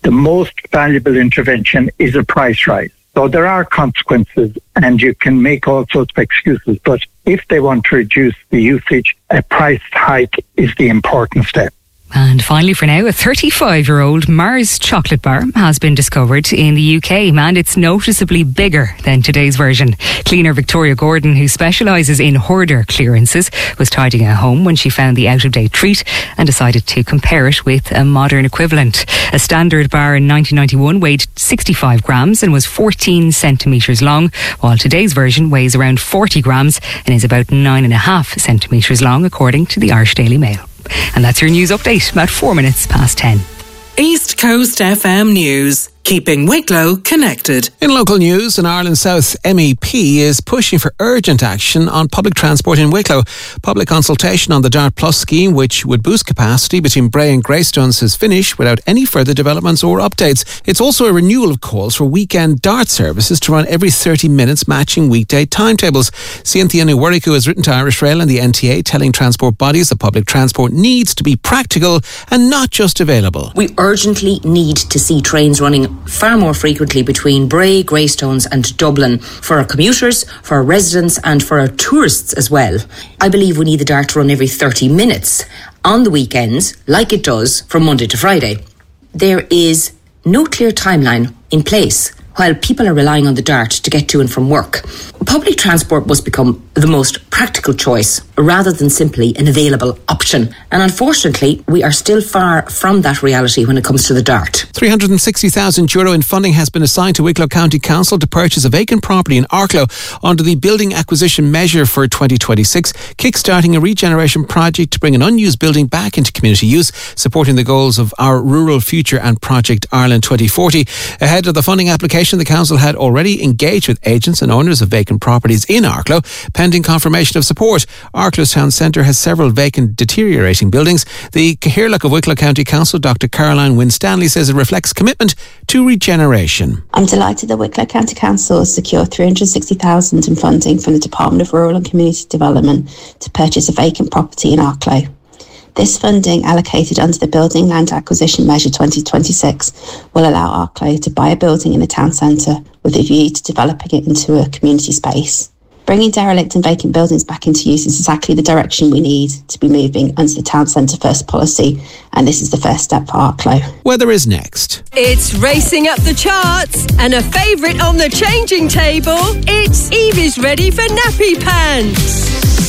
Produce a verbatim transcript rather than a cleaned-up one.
the most valuable intervention is a price rise. So there are consequences and you can make all sorts of excuses. But if they want to reduce the usage, a price hike is the important step. And finally for now, a thirty-five-year-old Mars chocolate bar has been discovered in the U K, and it's noticeably bigger than today's version. Cleaner Victoria Gordon, who specialises in hoarder clearances, was tidying a home when she found the out-of-date treat and decided to compare it with a modern equivalent. A standard bar in nineteen ninety-one weighed sixty-five grams and was fourteen centimetres long, while today's version weighs around forty grams and is about nine and a half centimetres long, according to the Irish Daily Mail. And that's your news update, about four minutes past ten. East Coast F M News, keeping Wicklow connected. In local news, an Ireland South M E P is pushing for urgent action on public transport in Wicklow. Public consultation on the Dart Plus scheme, which would boost capacity between Bray and Greystones, has finished without any further developments or updates. It's also a renewal of calls for weekend Dart services to run every thirty minutes, matching weekday timetables. Cynthia Nwuriku has written to Irish Rail and the N T A, telling transport bodies that public transport needs to be practical and not just available. We urgently need to see trains running far more frequently between Bray, Greystones and Dublin, for our commuters, for our residents and for our tourists as well. I believe we need the Dart to run every thirty minutes on the weekends, like it does from Monday to Friday. There is no clear timeline in place while people are relying on the Dart to get to and from work. Public transport must become the most practical choice rather than simply an available option. And unfortunately, we are still far from that reality when it comes to the Dart. three hundred sixty thousand euro in funding has been assigned to Wicklow County Council to purchase a vacant property in Arklow under the Building Acquisition Measure for twenty twenty-six, kickstarting a regeneration project to bring an unused building back into community use, supporting the goals of our Rural Future and Project Ireland twenty forty. Ahead of the funding application, the council had already engaged with agents and owners of vacant properties in Arklow, pending confirmation of support. Arklow's town centre has several vacant, deteriorating buildings. The Cathaoirleach of Wicklow County Council, Doctor Caroline Wynne-Stanley, says it reflects commitment to regeneration. I'm delighted that Wicklow County Council has secured three hundred sixty thousand dollars in funding from the Department of Rural and Community Development to purchase a vacant property in Arklow. This funding, allocated under the Building Land Acquisition Measure twenty twenty-six, will allow Arklow to buy a building in the town centre with a view to developing it into a community space. Bringing derelict and vacant buildings back into use is exactly the direction we need to be moving under the Town Centre First policy, and this is the first step for Arklow. Weather is next. It's racing up the charts and a favourite on the changing table. It's Evie's ready for nappy pants.